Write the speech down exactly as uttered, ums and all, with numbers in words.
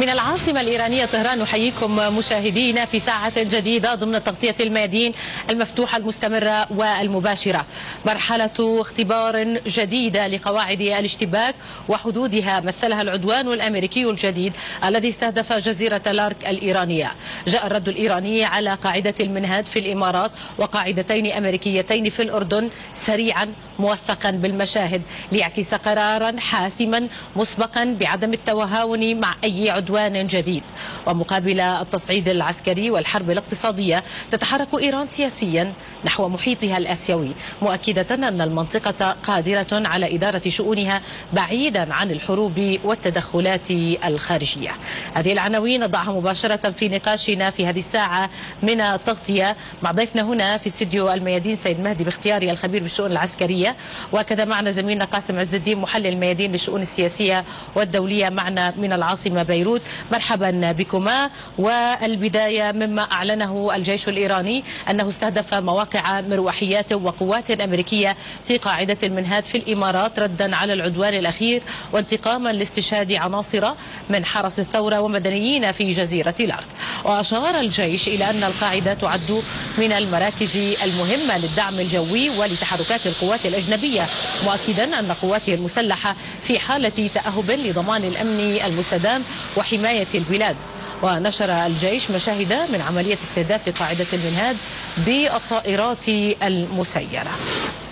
من العاصمة الإيرانية طهران نحييكم مشاهدينا في ساعة جديدة ضمن تغطية الميادين المفتوحة المستمرة والمباشرة. مرحلة اختبار جديدة لقواعد الاشتباك وحدودها مثلها العدوان الأمريكي الجديد الذي استهدف جزيرة لارك الإيرانية. جاء الرد الإيراني على قاعدة المنهاد في الإمارات وقاعدتين أمريكيتين في الأردن سريعا موثقا بالمشاهد ليعكس قرارا حاسما مسبقا بعدم التهاون مع أي عدوان جديد. ومقابل التصعيد العسكري والحرب الاقتصادية تتحرك إيران سياسيا نحو محيطها الآسيوي، مؤكدة أن المنطقة قادرة على إدارة شؤونها بعيدا عن الحروب والتدخلات الخارجية. هذه العناوين نضعها مباشرة في نقاشنا في هذه الساعة من التغطية مع ضيفنا هنا في استديو الميادين سيد مهدي باختياري الخبير بالشؤون العسكرية، وكذا معنا زميلنا قاسم عز الدين محلل الميادين للشؤون السياسية والدولية معنا من العاصمة بيروت. مرحبا بكما. والبداية مما أعلنه الجيش الإيراني أنه استهدف مواقع مروحيات وقوات أمريكية في قاعدة المنهاد في الإمارات ردا على العدوان الأخير وانتقاما لاستشهاد عناصر من حرس الثورة ومدنيين في جزيرة لارك. وأشار الجيش إلى أن القاعدة تعد من المراكز المهمة للدعم الجوي ولتحركات القوات الأجنبية، مؤكدا أن قواته المسلحة في حالة تأهب لضمان الأمن المستدام وحماية البلاد. ونشر الجيش مشاهد من عملية استهداف قاعدة المنهاد بالطائرات المسيرة.